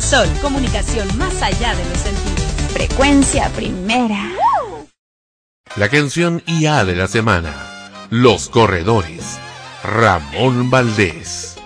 Sol, comunicación más allá de los sentidos. Frecuencia primera. La canción IA de la semana. Los Corredores. Ramón Valdés.